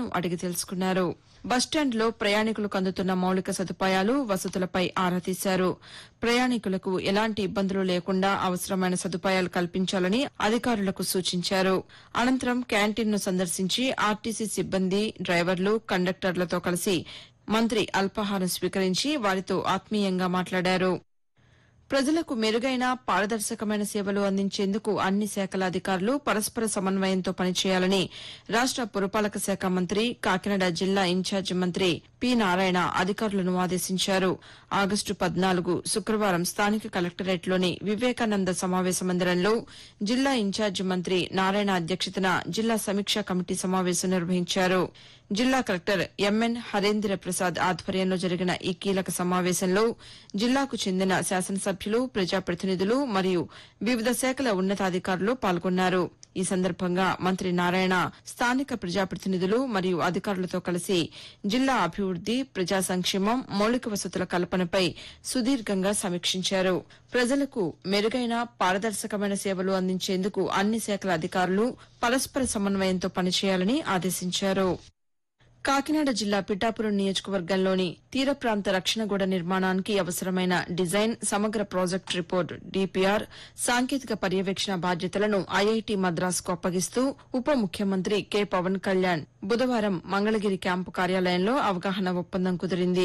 అడిగి తెలుసుకున్నారు. బస్టాండ్లో ప్రయాణికులకు అందుతున్న మౌలిక సదుపాయాలు, వసతులపై ఆరా తీశారు. ప్రయాణికులకు ఎలాంటి ఇబ్బందులు లేకుండా అవసరమైన సదుపాయాలు కల్పించాలని అధికారులకు సూచించారు. అనంతరం క్యాంటీన్ను సందర్శించి ఆర్టీసీ సిబ్బంది, డ్రైవర్లు, కండక్టర్లతో కలిసి మంత్రి అల్పాహారం స్వీకరించి వారితో ఆత్మీయంగా మాట్లాడారు. ప్రజలకు మెరుగైన పారదర్శకమైన సేవలు అందించేందుకు అన్ని శాఖల అధికారులు పరస్పర సమన్వయంతో పనిచేయాలని రాష్ట పురపాలక శాఖ మంత్రి, కాకినాడ జిల్లా ఇన్ఛార్జి మంత్రి పి. నారాయణ అధికారులను ఆదేశించారు. ఆగస్టు 14 శుక్రవారం స్థానిక కలెక్టరేట్లోని వివేకానంద సమావేశ మందిరంలో జిల్లా ఇన్ఛార్జి మంత్రి నారాయణ అధ్యక్షతన జిల్లా సమీక్షా కమిటీ సమావేశం నిర్వహించారు. జిల్లా కలెక్టర్ ఎంఎన్ హరేంద్ర ప్రసాద్ ఆధ్వర్యంలో జరిగిన ఈ కీలక సమావేశంలో జిల్లాకు చెందిన శాసనసభ్యులు, ప్రజాప్రతినిధులు మరియు వివిధ శాఖల ఉన్నతాధికారులు పాల్గొన్నారు. ఈ సందర్భంగా మంత్రి నారాయణ స్థానిక ప్రజాప్రతినిధులు మరియు అధికారులతో కలిసి జిల్లా అభివృద్ది, ప్రజా సంక్షేమం, మౌలిక వసతుల కల్పనపై సుదీర్ఘంగా సమీక్షించారు. ప్రజలకు మెరుగైన పారదర్శకమైన సేవలు అందించేందుకు అన్ని శాఖల అధికారులు పరస్పర సమన్వయంతో పనిచేయాలని ఆదేశించారు. కాకినాడ జిల్లా పిఠాపురం నియోజకవర్గంలోని తీర ప్రాంత రక్షణ గోడ నిర్మాణానికి అవసరమైన డిజైన్, సమగ్ర ప్రాజెక్టు రిపోర్టు డీపీఆర్, సాంకేతిక పర్యవేక్షణ బాధ్యతలను ఐఐటీ మద్రాసుకు అప్పగిస్తూ ఉప ముఖ్యమంత్రి కె. పవన్ కళ్యాణ్ బుధవారం మంగళగిరి క్యాంపు కార్యాలయంలో అవగాహన ఒప్పందం కుదిరింది.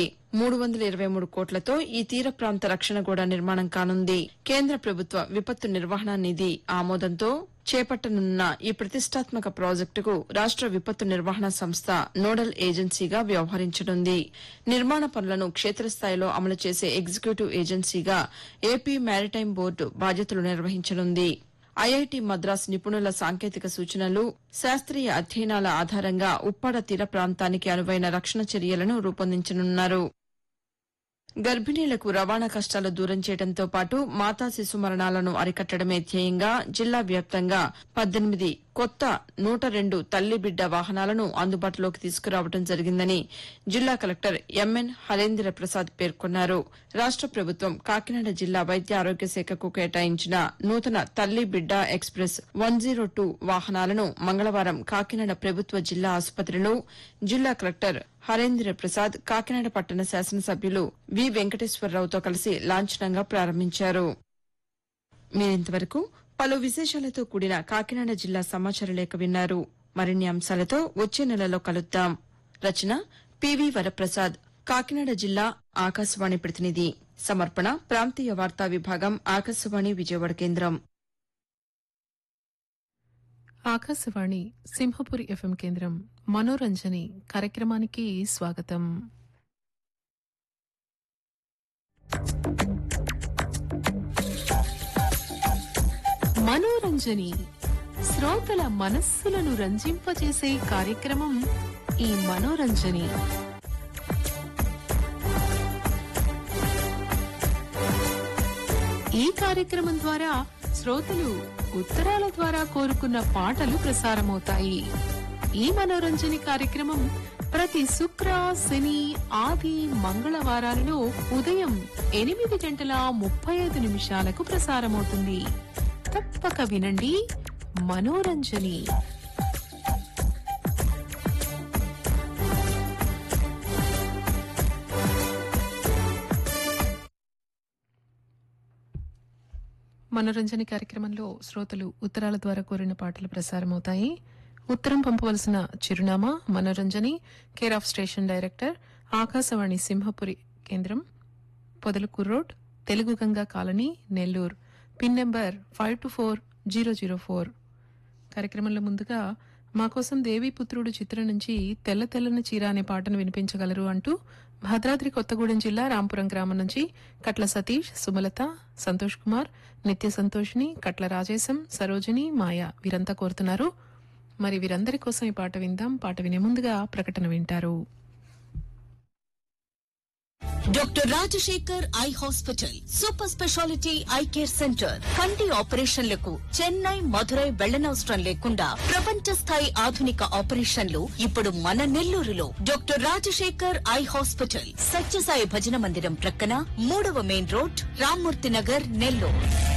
323 కోట్లతో ఈ తీర ప్రాంత రక్షణ గోడ నిర్మాణం కానుంది. కేంద్ర ప్రభుత్వ విపత్తు నిర్వహణ నిధి ఆమోదంతో చేపట్టనున్న ఈ ప్రతిష్టాత్మక ప్రాజెక్టుకు రాష్ట విపత్తు నిర్వహణ సంస్థ నోడల్ ఏజెన్సీగా వ్యవహరించనుంది. నిర్మాణ పనులను క్షేత్రస్థాయిలో అమలు చేసే ఎగ్జిక్యూటివ్ ఏజెన్సీగా ఏపీ మారిటైమ్ బోర్డు బాధ్యతలు నిర్వహించనుంది. ఐఐటీ మద్రాస్ నిపుణుల సాంకేతిక సూచనలు, శాస్త్రీయ అధ్యయనాల ఆధారంగా ఉప్పాడ తీర ప్రాంతానికి అనువైన రక్షణ చర్యలను రూపొందించనున్నారు. గర్భిణీలకు రవాణా కష్టాలు దూరం చేయడంతో పాటు మాతా శిశు మరణాలను అరికట్టడమే ధ్యేయంగా జిల్లా వ్యాప్తంగా 18 కొత్త 102 తల్లి బిడ్డ వాహనాలను అందుబాటులోకి తీసుకురావడం జరిగిందని జిల్లా కలెక్టర్ ఎంఎన్ హరేంద్ర ప్రసాద్ పేర్కొన్నారు. రాష్ట ప్రభుత్వం కాకినాడ జిల్లా వైద్య ఆరోగ్య శాఖకు కేటాయించిన నూతన తల్లి బిడ్డ ఎక్స్ప్రెస్ 102 వాహనాలను మంగళవారం కాకినాడ ప్రభుత్వ జిల్లా ఆసుపత్రిలో జిల్లా కలెక్టర్ హరేంద్ర ప్రసాద్, కాకినాడ పట్టణ శాసనసభ్యులు వి. వెంకటేశ్వరరావుతో కలిసి లాంఛనంగా ప్రారంభించారు. మీరింతవరకు పలు విశేషాలతో కూడిన కాకినాడ జిల్లా సమాచార లేఖ విన్నారు. మరిన్ని అంశాలతో వచ్చే నెలలో కలుద్దాం. రచన పివి వరప్రసాద్, కాకినాడ జిల్లా ఆకాశవాణి ప్రతినిధి. సమర్పణ ప్రాంతీయ వార్తా విభాగం, ఆకాశవాణి విజయవాడ కేంద్రం. ఆకాశవాణి సింహపురి ఎఫ్ఎం కేంద్రం. మనోరంజని కార్యక్రమానికి స్వాగతం. మనోరంజని శ్రోతల మనస్సులను రంజింపజేసే కార్యక్రమం ఈ మనోరంజని. ఈ కార్యక్రమం ద్వారా శ్రోతలు ఉత్తరాల ద్వారా కోరుకున్న పాటలు ప్రసారమవుతాయి. ఈ మనోరంజని కార్యక్రమం ప్రతి శుక్ర, శని, ఆది, మంగళవారాలలో ఉదయం 8:35 ప్రసారమవుతుంది. తప్పక వినండి మనోరంజని. మనోరంజని కార్యక్రమంలో శ్రోతలు ఉత్తరాల ద్వారా కోరిన పాటలు ప్రసారమవుతాయి. ఉత్తరం పంపవలసిన చిరునామా మనోరంజని, care of station director, Akashvani Simhapuri కేంద్రం, Podalakuru road, Telugu Ganga colony, Nellore. Pin number 524004. కార్యక్రమంలో ముందుగా మా కోసం దేవీపుత్రుడు చిత్రం నుంచి తెల్ల తెల్లని చీర అనే పాటను వినిపించగలరు అంటూ భద్రాద్రి కొత్తగూడెం జిల్లా రాంపురం గ్రామం నుంచి కట్ల సతీష్, సుమలత, సంతోష్ కుమార్, నిత్య సంతోషిని, కట్ల రాజేశం, సరోజిని, మాయ వీరంతా కోరుతున్నారు. మరి వీరందరి కోసం ఈ పాట విందాం. పాట వినే ముందుగా ప్రకటన వింటారు. Doctor Rajasekhar eye hospital super speciality eye care centre. కంటి ఆపరేషన్లకు చెన్నై, మధురై వెళ్లనవసరం లేకుండా ప్రపంచ స్థాయి ఆధునిక ఆపరేషన్లు ఇప్పుడు మన నెల్లూరులో. Doctor Rajasekhar eye hospital, Sathya Sai భజన మందిరం ప్రక్కన 3వ మెయిన్ రోడ్, రామ్మూర్తి నగర్, నెల్లూరు.